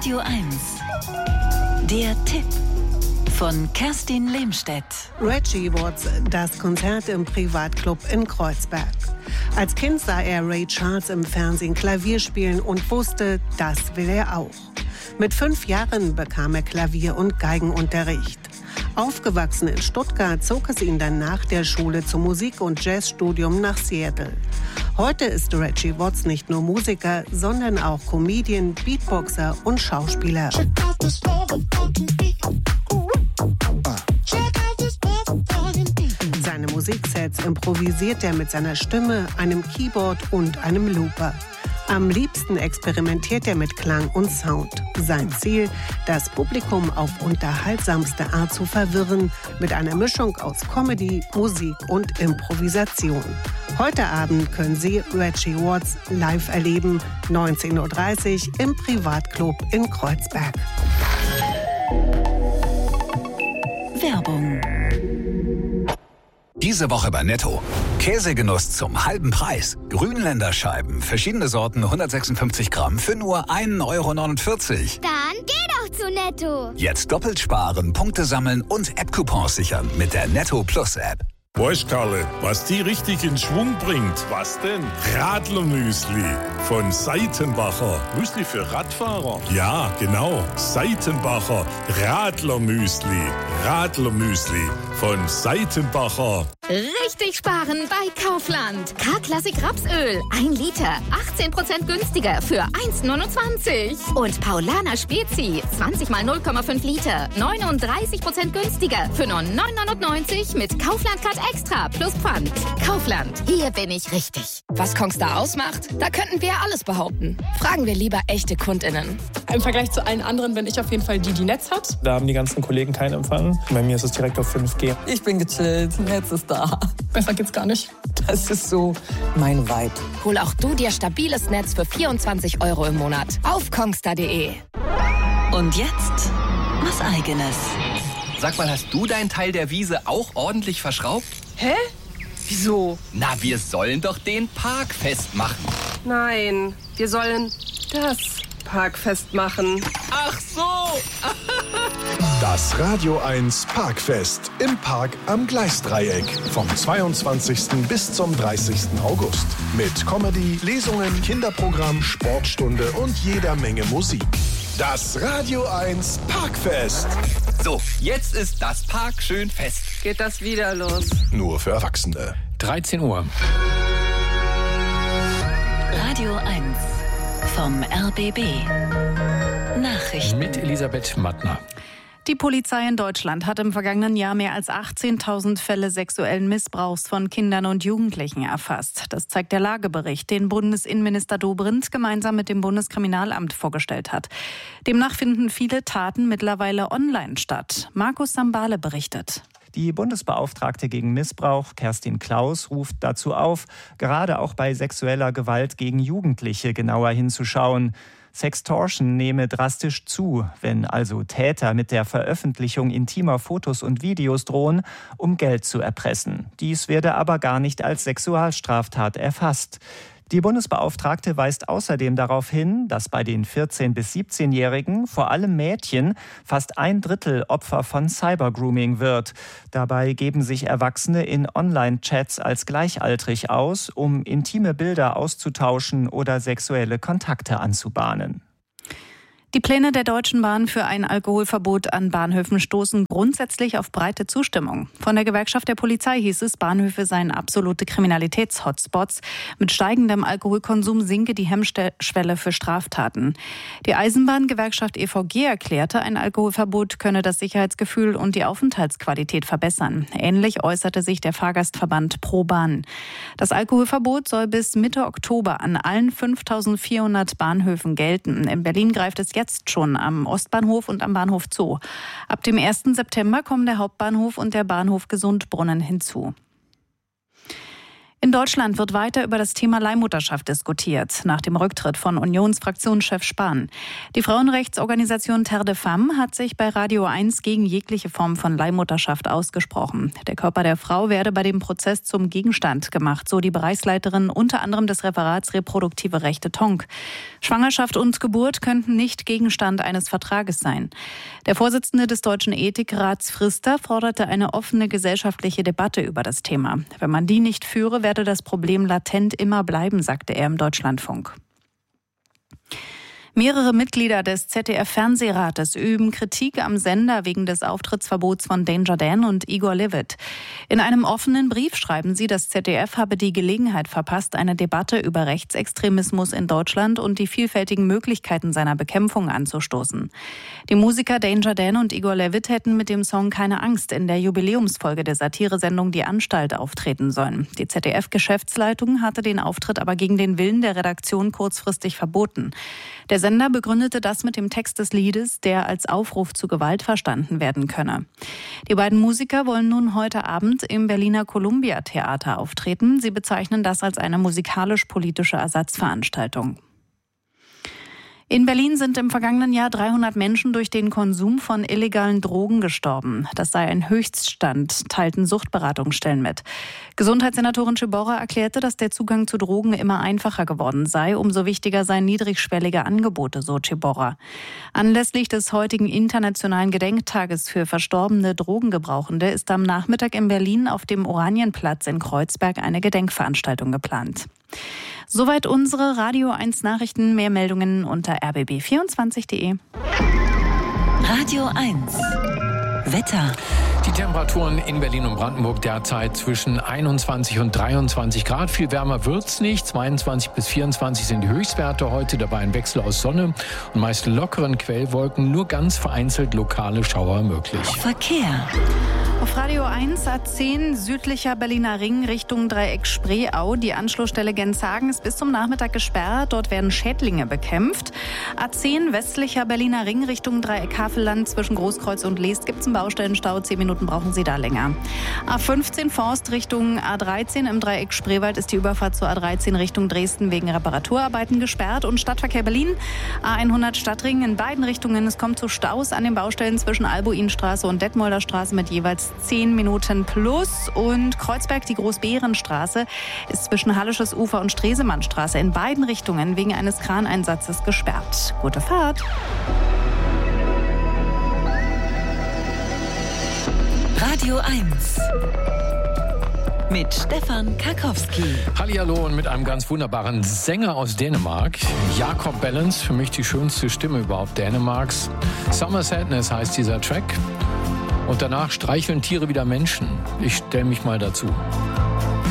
Radio 1. Der Tipp von Kerstin Lehmstedt. Reggie Watts, das Konzert im Privatclub in Kreuzberg. Als Kind sah er Ray Charles im Fernsehen Klavier spielen und wusste, das will er auch. Mit 5 Jahren bekam er Klavier- und Geigenunterricht. Aufgewachsen in Stuttgart zog es ihn dann nach der Schule zum Musik- und Jazzstudium nach Seattle. Heute ist Reggie Watts nicht nur Musiker, sondern auch Comedian, Beatboxer und Schauspieler. Seine Musiksets improvisiert er mit seiner Stimme, einem Keyboard und einem Looper. Am liebsten experimentiert er mit Klang und Sound. Sein Ziel, das Publikum auf unterhaltsamste Art zu verwirren, mit einer Mischung aus Comedy, Musik und Improvisation. Heute Abend können Sie Reggie Watts live erleben, 19:30 Uhr im Privatclub in Kreuzberg. Werbung. Diese Woche bei Netto. Käsegenuss zum halben Preis. Grünländer Scheiben, verschiedene Sorten, 156 Gramm für nur 1,49 €. Dann geh doch zu Netto. Jetzt doppelt sparen, Punkte sammeln und App-Coupons sichern mit der Netto Plus App. Weißt Karle, was die richtig in Schwung bringt? Was denn? Radlermüsli von Seitenbacher. Müsli für Radfahrer? Ja, genau. Seitenbacher Radlermüsli. Radlermüsli von Seitenbacher. Richtig sparen bei Kaufland. K-Klassik Rapsöl, 1 Liter, 18% günstiger für 1,29 €. Und Paulaner Spezi, 20 mal 0,5 Liter, 39% günstiger für nur 9,99 € mit Kaufland Card Extra plus Pfand. Kaufland, hier bin ich richtig. Was Kongstar ausmacht, da könnten wir alles behaupten. Fragen wir lieber echte KundInnen. Im Vergleich zu allen anderen bin ich auf jeden Fall die Netz hat. Da haben die ganzen Kollegen keinen Empfang. Bei mir ist es direkt auf 5G. Ich bin gechillt, Netz ist da. Besser geht's gar nicht. Das ist so mein Vibe. Hol auch du dir stabiles Netz für 24 € im Monat auf kongstar.de. Und jetzt was Eigenes. Sag mal, hast du deinen Teil der Wiese auch ordentlich verschraubt? Hä? Wieso? Na, wir sollen doch den Park festmachen. Nein, wir sollen das Parkfest machen. Ach so! Das Radio 1 Parkfest im Park am Gleisdreieck vom 22. bis zum 30. August. Mit Comedy, Lesungen, Kinderprogramm, Sportstunde und jeder Menge Musik. Das Radio 1 Parkfest. So, jetzt ist das Park schön fest. Geht das wieder los? Nur für Erwachsene. 13 Uhr. Radio 1 vom RBB. Nachrichten Mit Elisabeth Mattner. Die Polizei in Deutschland hat im vergangenen Jahr mehr als 18.000 Fälle sexuellen Missbrauchs von Kindern und Jugendlichen erfasst. Das zeigt der Lagebericht, den Bundesinnenminister Dobrindt gemeinsam mit dem Bundeskriminalamt vorgestellt hat. Demnach finden viele Taten mittlerweile online statt. Markus Sambale berichtet. Die Bundesbeauftragte gegen Missbrauch, Kerstin Klaus, ruft dazu auf, gerade auch bei sexueller Gewalt gegen Jugendliche genauer hinzuschauen. Sextortion nehme drastisch zu, wenn also Täter mit der Veröffentlichung intimer Fotos und Videos drohen, um Geld zu erpressen. Dies werde aber gar nicht als Sexualstraftat erfasst. Die Bundesbeauftragte weist außerdem darauf hin, dass bei den 14- bis 17-Jährigen, vor allem Mädchen, fast 1/3 Opfer von Cybergrooming wird. Dabei geben sich Erwachsene in Online-Chats als gleichaltrig aus, um intime Bilder auszutauschen oder sexuelle Kontakte anzubahnen. Die Pläne der Deutschen Bahn für ein Alkoholverbot an Bahnhöfen stoßen grundsätzlich auf breite Zustimmung. Von der Gewerkschaft der Polizei hieß es, Bahnhöfe seien absolute Kriminalitäts-Hotspots. Mit steigendem Alkoholkonsum sinke die Hemmschwelle für Straftaten. Die Eisenbahngewerkschaft EVG erklärte, ein Alkoholverbot könne das Sicherheitsgefühl und die Aufenthaltsqualität verbessern. Ähnlich äußerte sich der Fahrgastverband Pro Bahn. Das Alkoholverbot soll bis Mitte Oktober an allen 5.400 Bahnhöfen gelten. In Berlin greift es jetzt schon am Ostbahnhof und am Bahnhof Zoo. Ab dem 1. September kommen der Hauptbahnhof und der Bahnhof Gesundbrunnen hinzu. In Deutschland wird weiter über das Thema Leihmutterschaft diskutiert, nach dem Rücktritt von Unionsfraktionschef Spahn. Die Frauenrechtsorganisation Terre de Femme hat sich bei Radio 1 gegen jegliche Form von Leihmutterschaft ausgesprochen. Der Körper der Frau werde bei dem Prozess zum Gegenstand gemacht, so die Bereichsleiterin unter anderem des Referats Reproduktive Rechte Tonk. Schwangerschaft und Geburt könnten nicht Gegenstand eines Vertrages sein. Der Vorsitzende des Deutschen Ethikrats Frister forderte eine offene gesellschaftliche Debatte über das Thema. Wenn man die nicht führe, werde das Problem latent immer bleiben, sagte er im Deutschlandfunk. Mehrere Mitglieder des ZDF-Fernsehrates üben Kritik am Sender wegen des Auftrittsverbots von Danger Dan und Igor Levit. In einem offenen Brief schreiben sie, das ZDF habe die Gelegenheit verpasst, eine Debatte über Rechtsextremismus in Deutschland und die vielfältigen Möglichkeiten seiner Bekämpfung anzustoßen. Die Musiker Danger Dan und Igor Levit hätten mit dem Song Keine Angst in der Jubiläumsfolge der Satiresendung Die Anstalt auftreten sollen. Die ZDF-Geschäftsleitung hatte den Auftritt aber gegen den Willen der Redaktion kurzfristig verboten. Der Sender begründete das mit dem Text des Liedes, der als Aufruf zu Gewalt verstanden werden könne. Die beiden Musiker wollen nun heute Abend im Berliner Columbia Theater auftreten. Sie bezeichnen das als eine musikalisch-politische Ersatzveranstaltung. In Berlin sind im vergangenen Jahr 300 Menschen durch den Konsum von illegalen Drogen gestorben. Das sei ein Höchststand, teilten Suchtberatungsstellen mit. Gesundheitssenatorin Ciborra erklärte, dass der Zugang zu Drogen immer einfacher geworden sei. Umso wichtiger seien niedrigschwellige Angebote, so Ciborra. Anlässlich des heutigen internationalen Gedenktages für verstorbene Drogengebrauchende ist am Nachmittag in Berlin auf dem Oranienplatz in Kreuzberg eine Gedenkveranstaltung geplant. Soweit unsere Radio 1 Nachrichten. Mehr Meldungen unter rbb24.de. Radio 1 Wetter. Die Temperaturen in Berlin und Brandenburg derzeit zwischen 21 und 23 Grad. Viel wärmer wird's nicht. 22 bis 24 sind die Höchstwerte heute. Dabei ein Wechsel aus Sonne und meist lockeren Quellwolken. Nur ganz vereinzelt lokale Schauer möglich. Verkehr. Auf Radio 1 A10 südlicher Berliner Ring Richtung Dreieck Spreeau. Die Anschlussstelle Genshagen ist bis zum Nachmittag gesperrt. Dort werden Schädlinge bekämpft. A10 westlicher Berliner Ring Richtung Dreieck Havelland zwischen Großkreuz und Leest gibt es einen Baustellenstau. 10 Minuten brauchen Sie da länger. A15 Forst Richtung A13 im Dreieck Spreewald ist die Überfahrt zur A13 Richtung Dresden wegen Reparaturarbeiten gesperrt. Und Stadtverkehr Berlin A100 Stadtring in beiden Richtungen. Es kommt zu Staus an den Baustellen zwischen Albuinstraße und Detmolder Straße mit jeweils 10 Minuten plus. Und Kreuzberg, die Großbeerenstraße, ist zwischen Hallisches Ufer und Stresemannstraße in beiden Richtungen wegen eines Kraneinsatzes gesperrt. Gute Fahrt! Radio 1 mit Stefan Karkowski. Hallihallo und mit einem ganz wunderbaren Sänger aus Dänemark. Jacob Balance, für mich die schönste Stimme überhaupt Dänemarks. Summer Sadness heißt dieser Track. Und danach streicheln Tiere wieder Menschen. Ich stelle mich mal dazu.